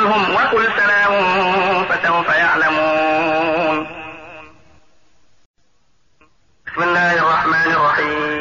وقل سلام فسوف يعلمون. بسم الله الرحمن الرحيم.